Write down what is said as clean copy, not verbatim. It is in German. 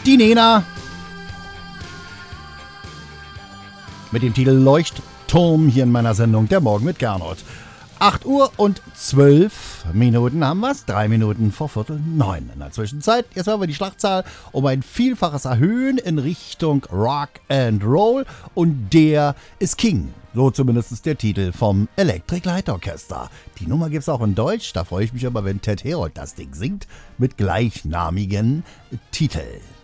Die Nena mit dem Titel Leuchtturm hier in meiner Sendung Der Morgen mit Gernot. 8 Uhr und 12 Minuten haben wir's. 3 Minuten vor 8:45 in der Zwischenzeit. Jetzt wollen wir die Schlachtzahl um ein Vielfaches erhöhen in Richtung Rock and Roll. Und der ist King. So zumindest der Titel vom Electric Light Orchestra. Die Nummer gibt's auch in Deutsch. Da freue ich mich aber, wenn Ted Herold das Ding singt. Mit gleichnamigen Titel.